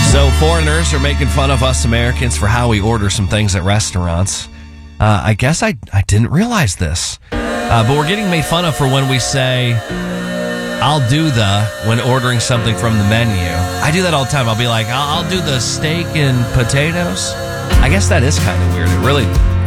So foreigners are making fun of us Americans for how we order some things at restaurants. I guess I didn't realize this. But we're getting made fun of for when we say, I'll do when ordering something from the menu. I do that all the time. I'll be like, I'll do the steak and potatoes. I guess that is kind of weird. It really